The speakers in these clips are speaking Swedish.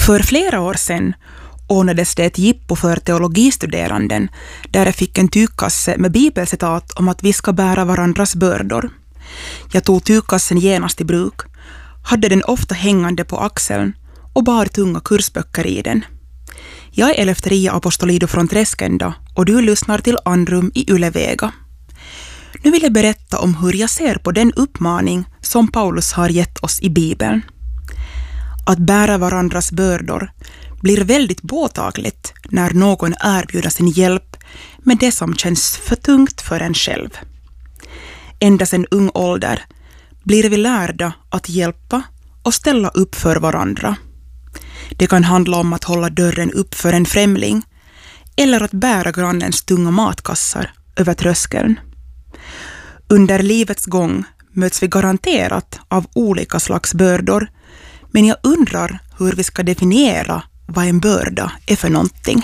För flera år sedan ordnades det ett jippo för teologistuderanden där jag fick en tygkasse med bibelcitat om att vi ska bära varandras bördor. Jag tog tygkassen genast i bruk, hade den ofta hängande på axeln och bar tunga kursböcker i den. Jag är Eleftheria Apostolido från Träskända och du lyssnar till Andrum i Ylevega. Nu vill jag berätta om hur jag ser på den uppmaning som Paulus har gett oss i Bibeln. Att bära varandras bördor blir väldigt påtagligt när någon erbjuder sin hjälp med det som känns för tungt för en själv. Ända sedan ung ålder blir vi lärda att hjälpa och ställa upp för varandra. Det kan handla om att hålla dörren upp för en främling eller att bära grannens tunga matkassar över tröskeln. Under livets gång möts vi garanterat av olika slags bördor, men jag undrar hur vi ska definiera vad en börda är för någonting.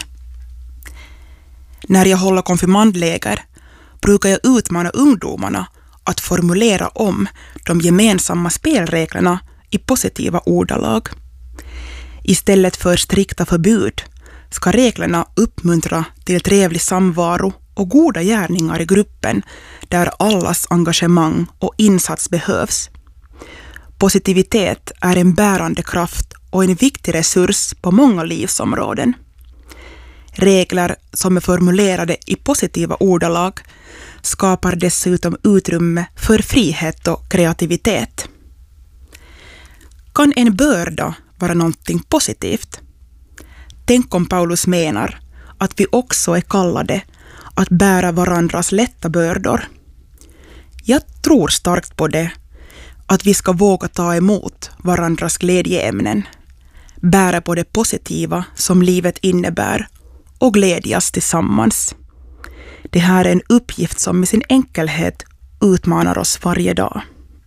När jag håller konfirmandläger brukar jag utmana ungdomarna att formulera om de gemensamma spelreglerna i positiva ordalag. Istället för strikta förbud ska reglerna uppmuntra till trevlig samvaro och goda gärningar i gruppen där allas engagemang och insats behövs. Positivitet är en bärande kraft och en viktig resurs på många livsområden. Regler som är formulerade i positiva ordalag skapar dessutom utrymme för frihet och kreativitet. Kan en börda vara någonting positivt? Tänk om Paulus menar att vi också är kallade att bära varandras lätta bördor. Jag tror starkt på det, att vi ska våga ta emot varandras glädjeämnen, bära på det positiva som livet innebär och glädjas tillsammans. Det här är en uppgift som med sin enkelhet utmanar oss varje dag.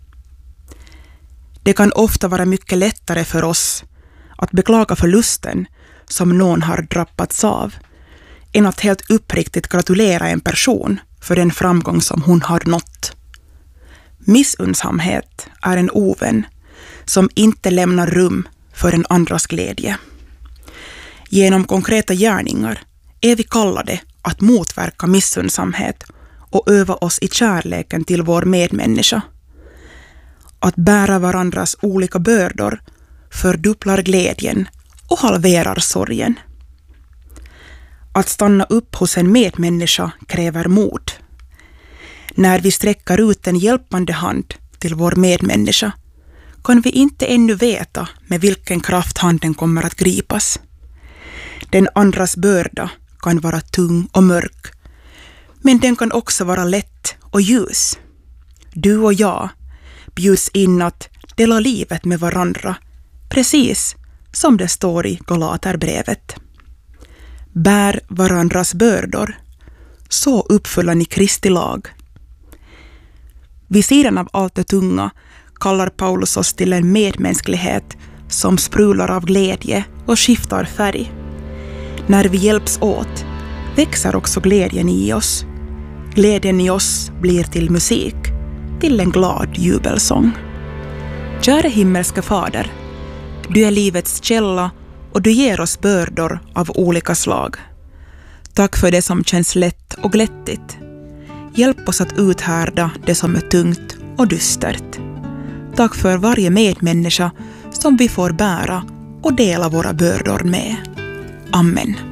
Det kan ofta vara mycket lättare för oss att beklaga förlusten som någon har drabbats av än att helt uppriktigt gratulera en person för den framgång som hon har nått. Missundsamhet är en ovän som inte lämnar rum för en andras glädje. Genom konkreta gärningar är vi kallade att motverka missundsamhet och öva oss i kärleken till vår medmänniska. Att bära varandras olika bördor fördubblar glädjen och halverar sorgen. Att stanna upp hos en medmänniska kräver mod. När vi sträcker ut en hjälpande hand till vår medmänniska kan vi inte ännu veta med vilken kraft handen kommer att gripas. Den andras börda kan vara tung och mörk, men den kan också vara lätt och ljus. Du och jag bjuds in att dela livet med varandra, precis som det står i Galaterbrevet. Bär varandras bördor, så uppfyller ni Kristi lag. Vid sidan av allt det tunga kallar Paulus oss till en medmänsklighet som sprular av glädje och skiftar färg. När vi hjälps åt växer också glädjen i oss. Glädjen i oss blir till musik, till en glad jubelsång. Kära himmelska Fader, du är livets källa och du ger oss bördor av olika slag. Tack för det som känns lätt och glättigt. Hjälp oss att uthärda det som är tungt och dystert. Tack för varje medmänniska som vi får bära och dela våra bördor med. Amen.